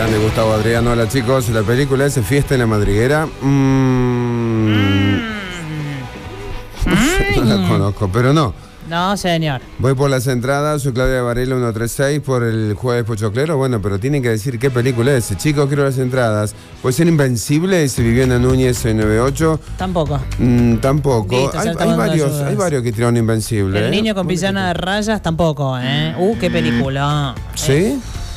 Grande Gustavo Adriano. Hola chicos, la película es Fiesta en la Madriguera. No la conozco, pero no. No, señor. Voy por las entradas, soy Claudia Varela 136 por el Jueves Pochoclero. Bueno, pero tienen que decir qué película es. Chicos, quiero las entradas. ¿Puede ser Invencible? Si Viviana Núñez 698. Tampoco. Tampoco. Listo, hay varios que tiraron Invencible. El niño con pijama de rayas tampoco, ¿eh? Qué película. ¿Sí?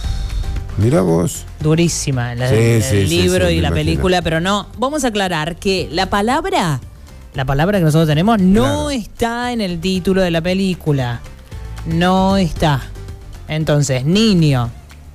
Mira vos. Durísima el libro y la película, pero no. Vamos a aclarar que la palabra que nosotros tenemos no está en el título de la película. No está. Entonces, niño,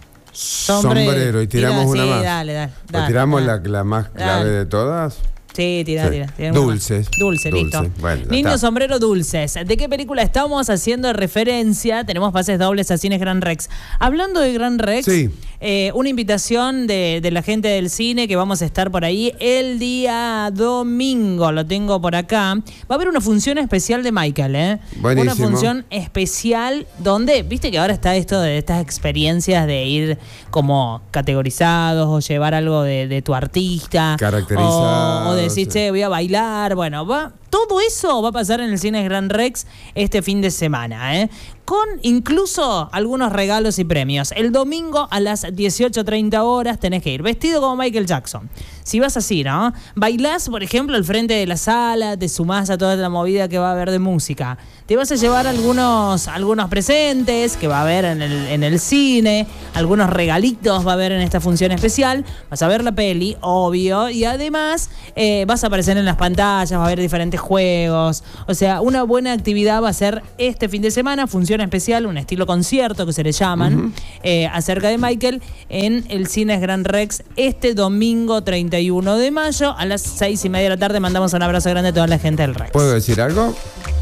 sombrero. Y tiramos una más. Dale. ¿Tiramos la más clave de todas? Sí, tira. Dulces. Dulce, listo. Bueno, Niño, sombrero, dulces. ¿De qué película estamos haciendo referencia? Tenemos pases dobles a Cines Gran Rex. Hablando de Gran Rex, sí. Una invitación de la gente del cine que vamos a estar por ahí el día domingo. Lo tengo por acá. Va a haber una función especial de Michael, ¿eh? Buenísimo. Una función especial donde, viste que ahora está esto de estas experiencias de ir como categorizados o llevar algo de tu artista. Caracterizados. O decir, che, voy a bailar. Bueno, todo eso va a pasar en el Cine Gran Rex este fin de semana, ¿eh? Con incluso algunos regalos y premios. El domingo a las 18:30 horas tenés que ir vestido como Michael Jackson. Si vas así, ¿no? Bailás, por ejemplo, al frente de la sala, te sumás a toda la movida que va a haber de música. Te vas a llevar algunos presentes que va a haber en el cine, algunos regalitos va a haber en esta función especial. Vas a ver la peli, obvio, y además vas a aparecer en las pantallas, va a haber diferentes juegos. O sea, una buena actividad va a ser este fin de semana, función especial, un estilo concierto que se le llaman, acerca de Michael en el Cines Gran Rex este domingo 31 de mayo a las 6:30 de la tarde. Mandamos un abrazo grande a toda la gente del Rex. ¿Puedo decir algo?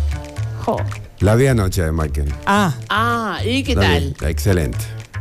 La vi anoche de Michael. ¿Y qué tal? Excelente.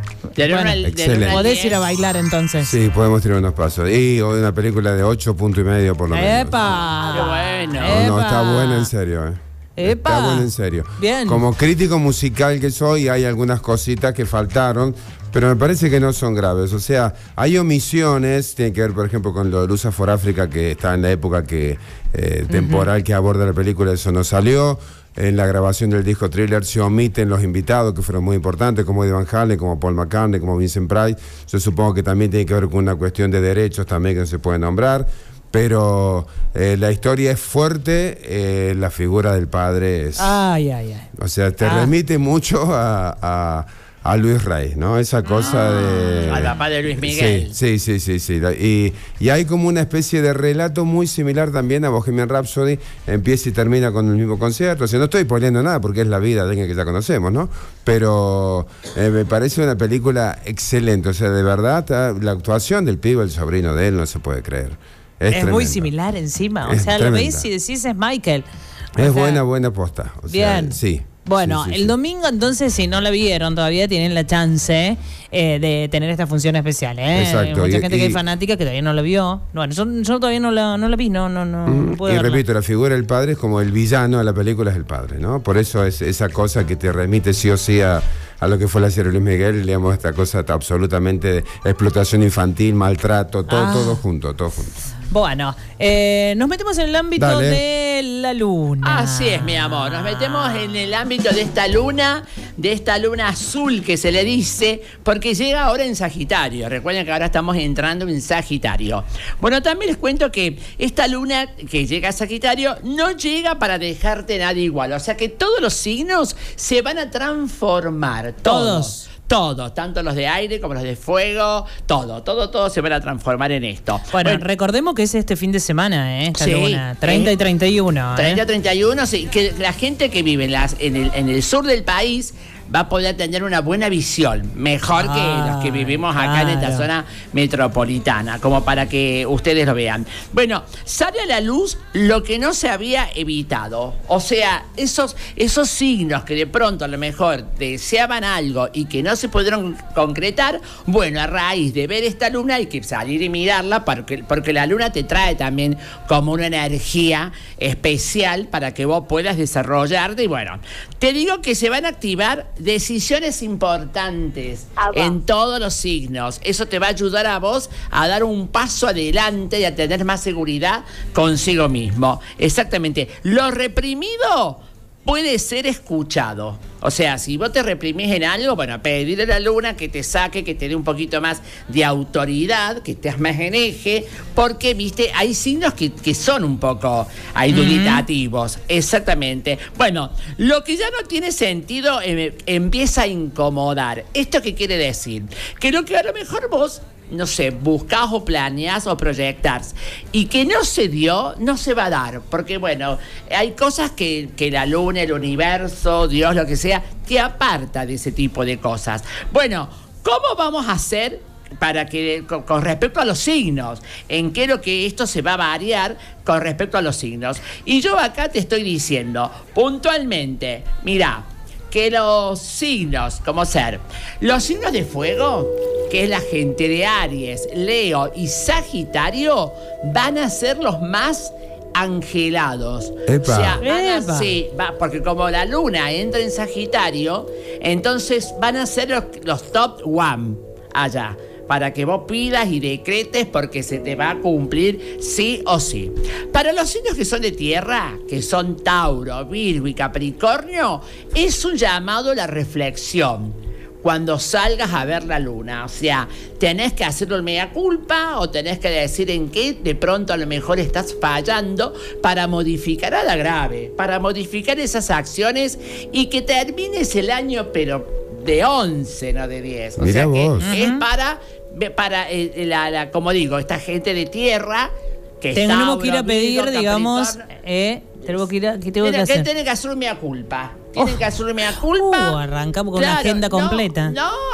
Excelente. ¿Podés ir a bailar entonces? Sí, podemos tirar unos pasos. Y hoy una película de 8,5 puntos por lo menos. ¡Epa! ¡Qué bueno! No, está buena en serio, ¡Epa! Está buena en serio. Bien. Como crítico musical que soy, hay algunas cositas que faltaron, pero me parece que no son graves. O sea, hay omisiones, tiene que ver, por ejemplo, con lo de Lusa for Africa, que está en la época temporal que aborda la película, eso no salió. En la grabación del disco Thriller se omiten los invitados que fueron muy importantes, como Eddie Van Halen, como Paul McCartney, como Vincent Price. Yo supongo que también tiene que ver con una cuestión de derechos también que no se puede nombrar. Pero la historia es fuerte, la figura del padre es... O sea, te remite mucho a Luis Rey, ¿no? Esa cosa de... Al papá de Luis Miguel. Sí. Y hay como una especie de relato muy similar también a Bohemian Rhapsody, empieza y termina con el mismo concierto. O sea, no estoy poniendo nada porque es la vida de alguien que ya conocemos, ¿no? Pero me parece una película excelente. O sea, de verdad, la actuación del pibe, el sobrino de él, no se puede creer. Es muy similar encima. O sea, lo veis y decís es Michael. Es buena posta. O sea, bien. Sí. Bueno, sí. el domingo entonces, si no la vieron todavía, tienen la chance de tener esta función especial, ¿eh? Exacto. Hay mucha gente que es fanática que todavía no la vio. Bueno, yo todavía no la vi, no puedo verla. Repito, la figura del padre es como el villano de la película es el padre, ¿no? Por eso es esa cosa que te remite sí o sí a lo que fue la serie Luis Miguel, digamos, esta cosa absolutamente de explotación infantil, maltrato, todo junto. Bueno, nos metemos en el ámbito de la luna. Así es, mi amor. Nos metemos en el ámbito de esta luna azul que se le dice, porque llega ahora en Sagitario. Recuerden que ahora estamos entrando en Sagitario. Bueno, también les cuento que esta luna que llega a Sagitario no llega para dejarte nada igual. O sea que todos los signos se van a transformar. Todos, tanto los de aire como los de fuego, todo se van a transformar en esto. Bueno, recordemos que es este fin de semana, esta luna, 30 y 31. 30 y 31, sí, que la gente que vive en el sur del país va a poder tener una buena visión, mejor que los que vivimos acá en esta zona metropolitana, como para que ustedes lo vean. Bueno, sale a la luz lo que no se había evitado. O sea, esos signos que de pronto a lo mejor deseaban algo y que no se pudieron concretar, bueno, a raíz de ver esta luna hay que salir y mirarla, porque la luna te trae también como una energía especial para que vos puedas desarrollarte. Y bueno, te digo que se van a activar decisiones importantes en todos los signos. Eso te va a ayudar a vos a dar un paso adelante y a tener más seguridad consigo mismo. Exactamente. Lo reprimido puede ser escuchado. O sea, si vos te reprimís en algo, bueno, pedirle a la luna que te saque, que te dé un poquito más de autoridad, que estés más en eje, porque, viste, hay signos que son un poco dubitativos. Exactamente. Bueno, lo que ya no tiene sentido empieza a incomodar. ¿Esto qué quiere decir? Que lo que a lo mejor vos, no sé, buscás o planeás o proyectás y que no se dio, no se va a dar, porque bueno, hay cosas que la luna, el universo, Dios, lo que sea, te aparta de ese tipo de cosas. Bueno, ¿cómo vamos a hacer para que con respecto a los signos? ¿En qué es lo que esto se va a variar con respecto a los signos? Y yo acá te estoy diciendo puntualmente, mirá, que los signos, como ser, los signos de fuego, que es la gente de Aries, Leo y Sagitario, van a ser los más angelados. Epa. O sea, sí, porque como la luna entra en Sagitario, entonces van a ser los top one allá, para que vos pidas y decretes, porque se te va a cumplir sí o sí. Para los signos que son de tierra, que son Tauro, Virgo y Capricornio, es un llamado a la reflexión cuando salgas a ver la luna. O sea, tenés que hacerlo en mea culpa o tenés que decir en qué de pronto a lo mejor estás fallando para modificar a la grave, para modificar esas acciones y que termines el año, pero de 11, no de 10. O Mirá sea vos. que es para como digo, esta gente de tierra que tenemos que ir a pedir, digamos, tenemos que ir a, ¿qué tengo que hacer? Tienen que hacer mea culpa. Tienen que hacer mea culpa. Arrancamos con una agenda completa.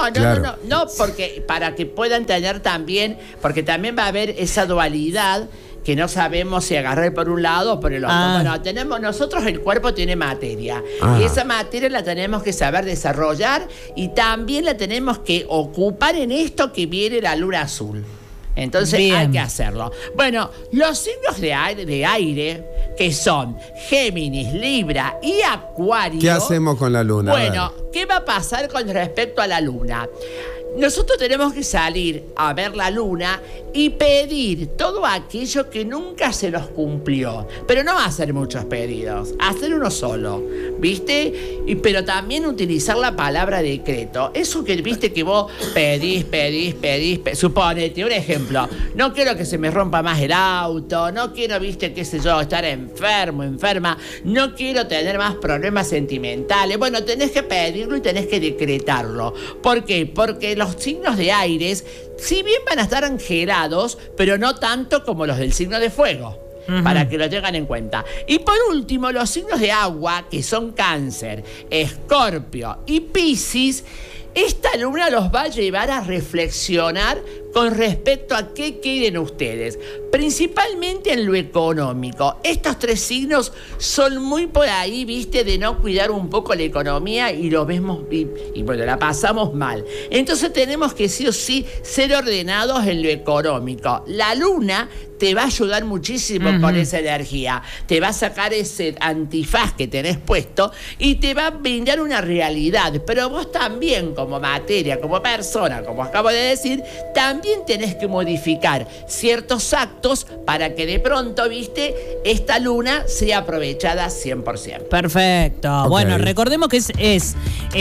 No, porque para que puedan tener también, porque también va a haber esa dualidad que no sabemos si agarrar por un lado o por el otro. Bueno, nosotros el cuerpo tiene materia. Y esa materia la tenemos que saber desarrollar y también la tenemos que ocupar en esto que viene la luna azul. Entonces hay que hacerlo. Bueno, los signos de aire, que son Géminis, Libra y Acuario. ¿Qué hacemos con la luna? Bueno, ¿qué va a pasar con respecto a la luna? Nosotros tenemos que salir a ver la luna y pedir todo aquello que nunca se nos cumplió. Pero no hacer muchos pedidos, hacer uno solo, ¿viste? Pero también utilizar la palabra decreto. Eso que, viste, que vos pedís. Suponete, un ejemplo, no quiero que se me rompa más el auto, no quiero, viste, qué sé yo, estar enferma, no quiero tener más problemas sentimentales. Bueno, tenés que pedirlo y tenés que decretarlo. ¿Por qué? Porque los signos de aires, si bien van a estar angelados, pero no tanto como los del signo de fuego, para que lo tengan en cuenta. Y por último, los signos de agua, que son Cáncer, Escorpio y Piscis, esta luna los va a llevar a reflexionar con respecto a qué quieren ustedes, principalmente en lo económico. Estos tres signos son muy por ahí, viste, de no cuidar un poco la economía y lo vemos y bueno, la pasamos mal. Entonces tenemos que sí o sí ser ordenados en lo económico. La luna te va a ayudar muchísimo con esa energía. Te va a sacar ese antifaz que tenés puesto y te va a brindar una realidad. Pero vos también, como materia, como persona, como acabo de decir, también tenés que modificar ciertos actos para que de pronto, viste, esta luna sea aprovechada 100%. Perfecto. Okay. Bueno, recordemos que es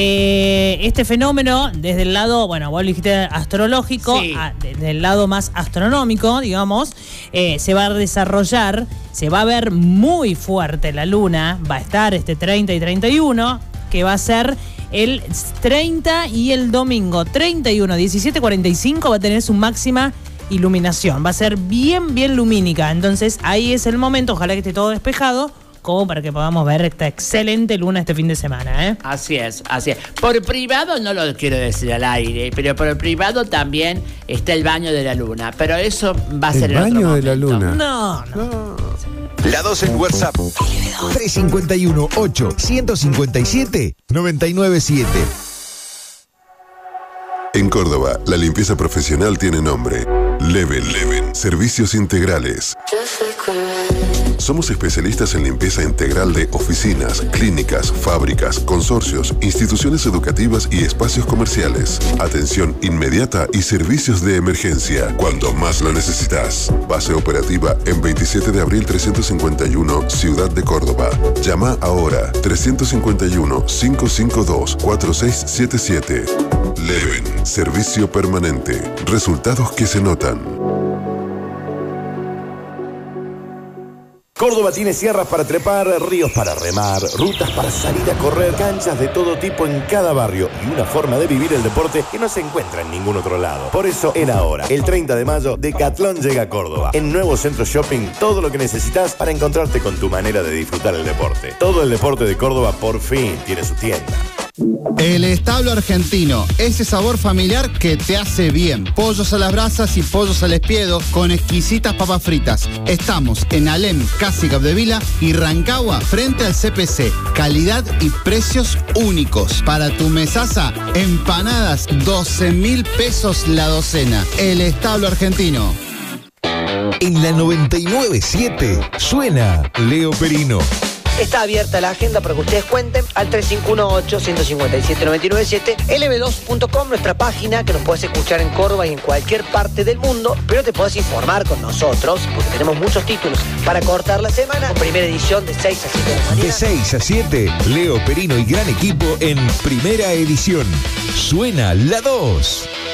este fenómeno desde el lado, bueno, vos lo dijiste astrológico, Sí. Desde el lado más astronómico, digamos, se va a desarrollar, se va a ver muy fuerte la luna, va a estar este 30 y 31, que va a ser el 30 y el domingo 31, 17:45 va a tener su máxima iluminación. Va a ser bien lumínica. Entonces ahí es el momento, ojalá que esté todo despejado, como para que podamos ver esta excelente luna este fin de semana, ¿eh? Así es. Por privado no lo quiero decir al aire, pero por privado también está el baño de la luna. Pero eso va a ser ¿El en otro baño de la momento. luna? No. La 2 en WhatsApp. 351-8-157-997. En Córdoba, la limpieza profesional tiene nombre. Leven. Servicios integrales. Somos especialistas en limpieza integral de oficinas, clínicas, fábricas, consorcios, instituciones educativas y espacios comerciales. Atención inmediata y servicios de emergencia cuando más lo necesitas. Base operativa en 27 de abril 351, Ciudad de Córdoba. Llama ahora 351-552-4677. Leven, servicio permanente. Resultados que se notan. Córdoba tiene sierras para trepar, ríos para remar, rutas para salir a correr, canchas de todo tipo en cada barrio y una forma de vivir el deporte que no se encuentra en ningún otro lado. Por eso, era ahora, el 30 de mayo, Decathlon llega a Córdoba. En Nuevo Centro Shopping, todo lo que necesitas para encontrarte con tu manera de disfrutar el deporte. Todo el deporte de Córdoba por fin tiene su tienda. El Establo Argentino, ese sabor familiar que te hace bien. Pollos a las brasas y pollos al espiedo con exquisitas papas fritas. Estamos en Alem, Casi Capdevila y Rancagua frente al CPC. Calidad y precios únicos. Para tu mesaza, empanadas, 12.000 pesos la docena. El Establo Argentino. En la 99.7 suena Leo Perino. Está abierta la agenda para que ustedes cuenten al 3518-157-997, lb2.com, nuestra página que nos puedes escuchar en Córdoba y en cualquier parte del mundo, pero te puedes informar con nosotros porque tenemos muchos títulos para cortar la semana, con primera edición de 6 a 7 de la mañana. De 6 a 7, Leo Perino y gran equipo en primera edición. Suena la 2.